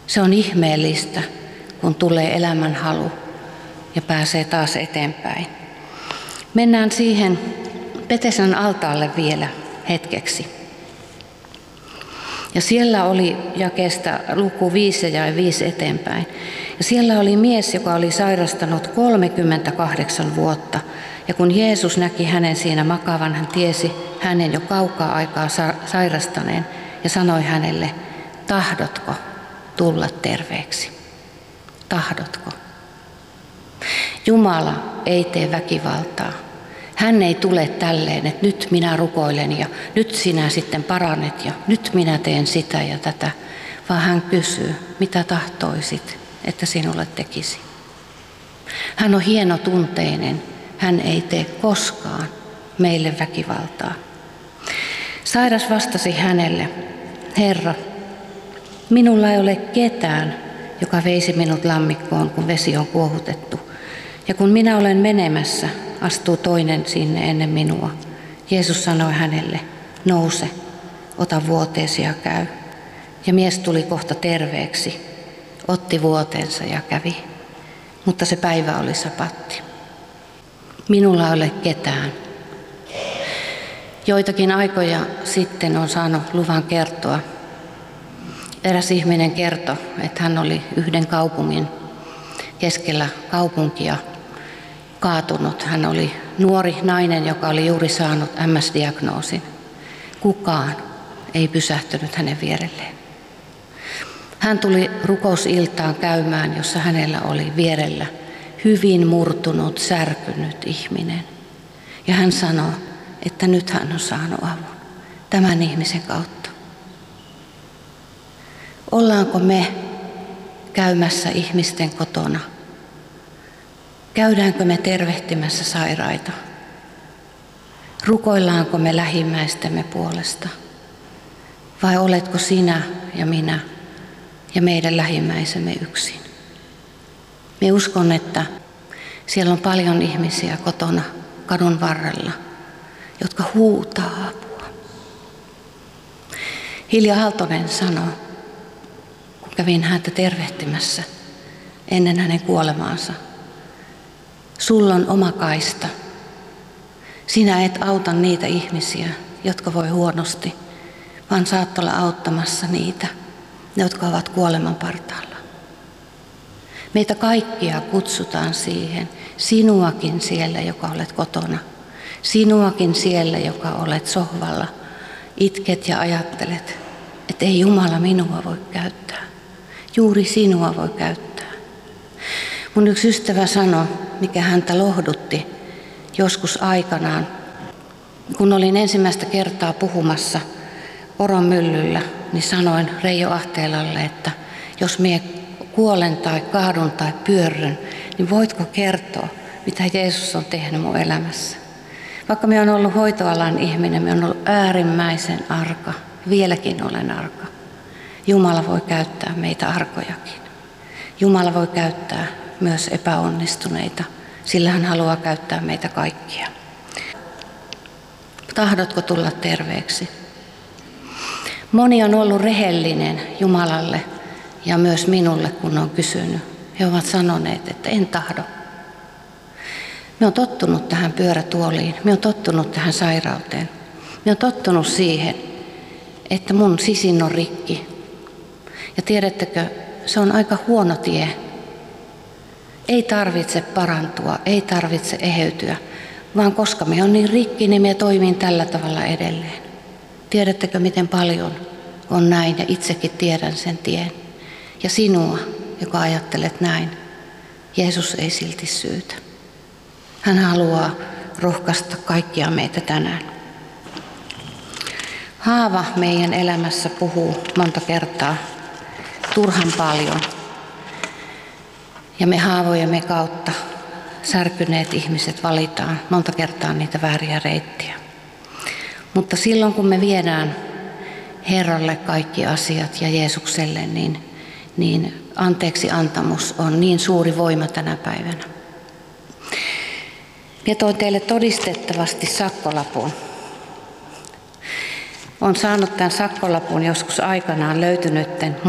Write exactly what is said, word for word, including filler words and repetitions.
Se on ihmeellistä, kun tulee elämänhalu ja pääsee taas eteenpäin. Mennään siihen Petesan altaalle vielä hetkeksi. Ja siellä oli jakeesta luku viisi ja viisi eteenpäin. Ja siellä oli mies, joka oli sairastanut kolmekymmentäkahdeksan vuotta. Ja kun Jeesus näki hänen siinä makaavan, hän tiesi hänen jo kaukaa aikaa sairastaneen ja sanoi hänelle, tahdotko tulla terveeksi? Tahdotko? Jumala ei tee väkivaltaa. Hän ei tule tälleen, että nyt minä rukoilen ja nyt sinä sitten paranet ja nyt minä teen sitä ja tätä, vaan hän kysyy, mitä tahtoisit, että sinulle tekisi. Hän on hienotunteinen, hän ei tee koskaan meille väkivaltaa. Sairas vastasi hänelle, Herra, minulla ei ole ketään, joka veisi minut lammikkoon, kun vesi on kuohutettu. Ja kun minä olen menemässä, astuu toinen sinne ennen minua. Jeesus sanoi hänelle, nouse, ota vuoteesi ja käy. Ja mies tuli kohta terveeksi, otti vuoteensa ja kävi. Mutta se päivä oli sapatti. Minulla ei ole ketään. Joitakin aikoja sitten on saanut luvan kertoa. Eräs ihminen kertoi, että hän oli yhden kaupungin keskellä kaupunkia kaatunut. Hän oli nuori nainen, joka oli juuri saanut M S-diagnoosin. Kukaan ei pysähtynyt hänen vierelleen. Hän tuli rukousiltaan käymään, jossa hänellä oli vierellä hyvin murtunut, särkynyt ihminen. Ja hän sanoi, että nyt hän on saanut avun tämän ihmisen kautta. Ollaanko me käymässä ihmisten kotona? Käydäänkö me tervehtimässä sairaita? Rukoillaanko me lähimmäistemme puolesta? Vai oletko sinä ja minä ja meidän lähimmäisemme yksin? Minä uskon, että siellä on paljon ihmisiä kotona kadun varrella, jotka huutaa apua. Hilja Aaltonen sanoi, kun kävin häntä tervehtimässä ennen hänen kuolemaansa, sulla on oma kaista. Sinä et auta niitä ihmisiä, jotka voi huonosti, vaan saat olla auttamassa niitä, jotka ovat kuoleman partaalla. Meitä kaikkia kutsutaan siihen, sinuakin siellä, joka olet kotona, sinuakin siellä, joka olet sohvalla, itket ja ajattelet, että ei Jumala minua voi käyttää, juuri sinua voi käyttää. Mun yksi ystävä sanoi, mikä häntä lohdutti joskus aikanaan, kun olin ensimmäistä kertaa puhumassa Poronmyllyllä, niin sanoin Reijo Ahteelalle, että jos mie kuolen tai kaadun tai pyörryn, niin voitko kertoa, mitä Jeesus on tehnyt mun elämässä? Vaikka minä olen ollut hoitoalan ihminen, minä olen ollut äärimmäisen arka, vieläkin olen arka. Jumala voi käyttää meitä arkojakin. Jumala voi käyttää myös epäonnistuneita, sillä hän haluaa käyttää meitä kaikkia. Tahdotko tulla terveeksi? Moni on ollut rehellinen Jumalalle ja myös minulle, kun on kysynyt. He ovat sanoneet, että en tahdo. Minä olen tottunut tähän pyörätuoliin, minä olen tottunut tähän sairauteen. Minä olen tottunut siihen, että mun sisin on rikki. Ja tiedättekö, se on aika huono tie. Ei tarvitse parantua, ei tarvitse eheytyä, vaan koska me on niin rikki, niin me toimin tällä tavalla edelleen. Tiedättekö, miten paljon on näin, ja itsekin tiedän sen tien. Ja sinua, joka ajattelet näin, Jeesus ei silti syytä. Hän haluaa rohkaista kaikkia meitä tänään. Haava meidän elämässä puhuu monta kertaa turhan paljon. Ja me haavojemme kautta särkyneet ihmiset valitaan monta kertaa niitä vääriä reittiä. Mutta silloin kun me viedään Herralle kaikki asiat ja Jeesukselle, niin, niin anteeksi antamus on niin suuri voima tänä päivänä. Minä toin teille todistettavasti sakkolapun. Olen saanut tämän sakkolapun joskus aikanaan löytynytten